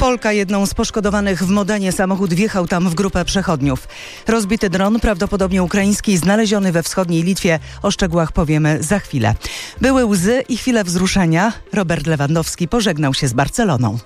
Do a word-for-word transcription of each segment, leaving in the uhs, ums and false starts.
Polka, jedną z poszkodowanych w Modenie. Samochód wjechał tam w grupę przechodniów. Rozbity dron, prawdopodobnie ukraiński, znaleziony we wschodniej Litwie. O szczegółach powiemy za chwilę. Były łzy i chwile wzruszenia. Robert Lewandowski pożegnał się z Barceloną.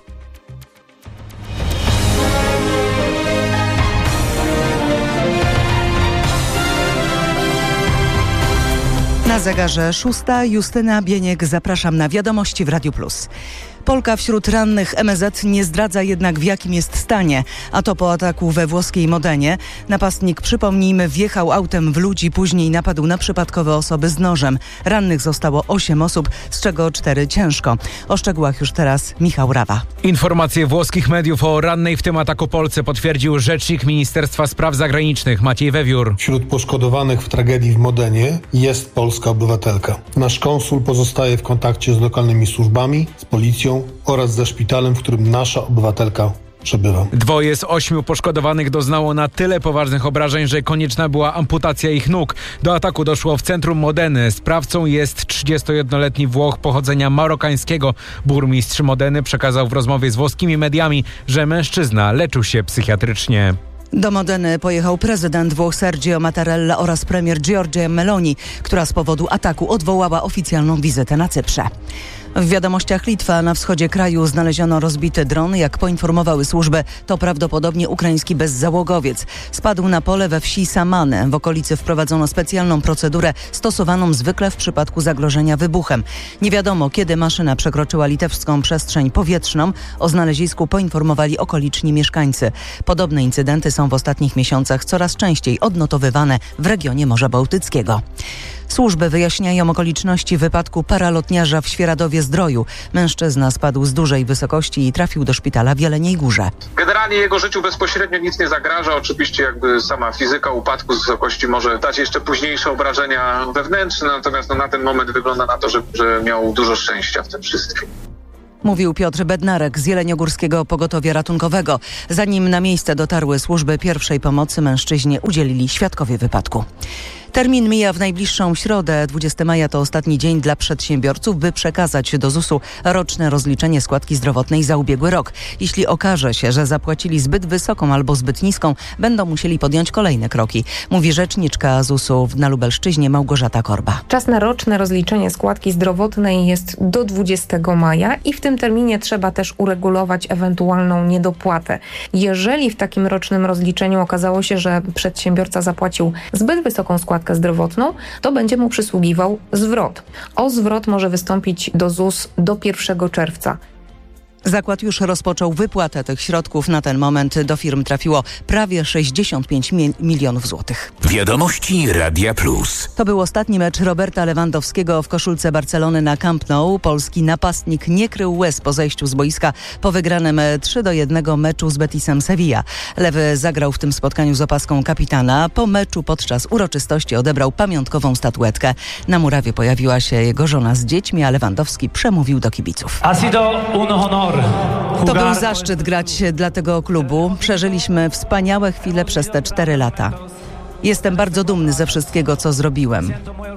Na zegarze szósta. Justyna Bieniek, zapraszam na wiadomości w Radiu Plus. Polka wśród rannych M S Z nie zdradza jednak, w jakim jest stanie, a to po ataku we włoskiej Modenie. Napastnik, przypomnijmy, wjechał autem w ludzi, później napadł na przypadkowe osoby z nożem. Rannych zostało osiem osób, z czego cztery ciężko. O szczegółach już teraz Michał Rawa. Informacje włoskich mediów o rannej w tym ataku Polce potwierdził rzecznik Ministerstwa Spraw Zagranicznych Maciej Wewiór. Wśród poszkodowanych w tragedii w Modenie jest polska obywatelka. Nasz konsul pozostaje w kontakcie z lokalnymi służbami, z policją oraz ze szpitalem, w którym nasza obywatelka przebywa. Dwoje z ośmiu poszkodowanych doznało na tyle poważnych obrażeń, że konieczna była amputacja ich nóg. Do ataku doszło w centrum Modeny. Sprawcą jest trzydziestojednoletni Włoch pochodzenia marokańskiego. Burmistrz Modeny przekazał w rozmowie z włoskimi mediami, że mężczyzna leczył się psychiatrycznie. Do Modeny pojechał prezydent Włoch Sergio Mattarella oraz premier Giorgia Meloni, która z powodu ataku odwołała oficjalną wizytę na Cyprze. W wiadomościach Litwa, na wschodzie kraju znaleziono rozbity dron. Jak poinformowały służby, to prawdopodobnie ukraiński bezzałogowiec. Spadł na pole we wsi Samane. W okolicy wprowadzono specjalną procedurę stosowaną zwykle w przypadku zagrożenia wybuchem. Nie wiadomo, kiedy maszyna przekroczyła litewską przestrzeń powietrzną. O znalezisku poinformowali okoliczni mieszkańcy. Podobne incydenty są w ostatnich miesiącach coraz częściej odnotowywane w regionie Morza Bałtyckiego. Służby wyjaśniają okoliczności wypadku paralotniarza w Świeradowie-Zdroju. Mężczyzna spadł z dużej wysokości i trafił do szpitala w Jeleniej Górze. Generalnie jego życiu bezpośrednio nic nie zagraża. Oczywiście jakby sama fizyka upadku z wysokości może dać jeszcze późniejsze obrażenia wewnętrzne, natomiast no, na ten moment wygląda na to, że, że miał dużo szczęścia w tym wszystkim. Mówił Piotr Bednarek z Jeleniogórskiego Pogotowia Ratunkowego. Zanim na miejsce dotarły służby pierwszej pomocy, mężczyźnie udzielili świadkowie wypadku. Termin mija w najbliższą środę. dwudziestego maja to ostatni dzień dla przedsiębiorców, by przekazać do zusu roczne rozliczenie składki zdrowotnej za ubiegły rok. Jeśli okaże się, że zapłacili zbyt wysoką albo zbyt niską, będą musieli podjąć kolejne kroki, mówi rzeczniczka zusu na Lubelszczyźnie Małgorzata Korba. Czas na roczne rozliczenie składki zdrowotnej jest do dwudziestego maja i w tym terminie trzeba też uregulować ewentualną niedopłatę. Jeżeli w takim rocznym rozliczeniu okazało się, że przedsiębiorca zapłacił zbyt wysoką składkę zdrowotną, to będzie mu przysługiwał zwrot. O zwrot może wystąpić do ZUS do pierwszego czerwca. Zakład już rozpoczął wypłatę tych środków. Na ten moment do firm trafiło prawie sześćdziesiąt pięć milionów złotych. Wiadomości Radia Plus. To był ostatni mecz Roberta Lewandowskiego w koszulce Barcelony na Camp Nou. Polski napastnik nie krył łez po zejściu z boiska po wygranym trzy do jednego meczu z Betisem Sevilla. Lewy zagrał w tym spotkaniu z opaską kapitana. Po meczu podczas uroczystości odebrał pamiątkową statuetkę. Na murawie pojawiła się jego żona z dziećmi, a Lewandowski przemówił do kibiców. Ha sido un honor. To był zaszczyt grać dla tego klubu. Przeżyliśmy wspaniałe chwile przez te cztery lata. Jestem bardzo dumny ze wszystkiego, co zrobiłem.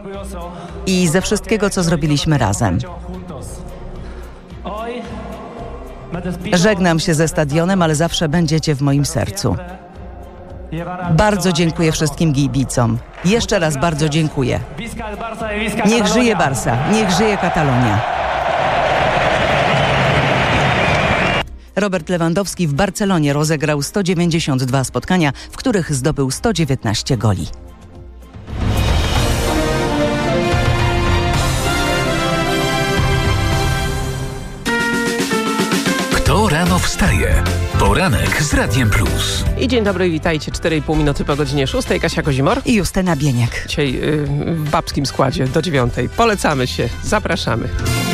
I ze wszystkiego, co zrobiliśmy razem. Żegnam się ze stadionem, ale zawsze będziecie w moim sercu. Bardzo dziękuję wszystkim kibicom. Jeszcze raz bardzo dziękuję. Niech żyje Barca, niech żyje Katalonia. Robert Lewandowski w Barcelonie rozegrał sto dziewięćdziesiąt dwa spotkania, w których zdobył sto dziewiętnaście goli. Kto rano wstaje? Poranek z Radiem Plus. I dzień dobry, witajcie. cztery i pół minuty po godzinie szóstej. Kasia Kozimor i Justyna Bieniek. Dzisiaj yy, w babskim składzie do dziewiątej. Polecamy się, zapraszamy.